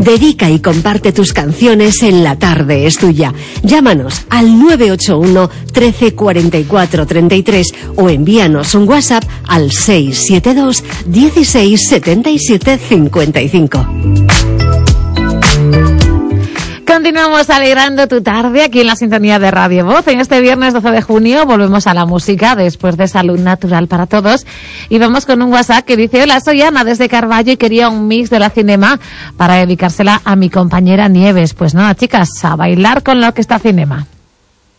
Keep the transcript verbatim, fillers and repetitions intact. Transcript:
Dedica y comparte tus canciones en La Tarde es Tuya. Llámanos al nueve ocho uno, trece, cuarenta y cuatro, treinta y tres o envíanos un WhatsApp al seis siete dos, dieciséis, setenta y siete, cincuenta y cinco. Continuamos alegrando tu tarde aquí en la sintonía de Radio Voz. En este viernes doce de junio volvemos a la música después de Salud Natural para Todos. Y vamos con un WhatsApp que dice: hola, soy Ana desde Carballo y quería un mix de la Cinema para dedicársela a mi compañera Nieves. Pues nada, chicas, a bailar con la Orquesta Cinema.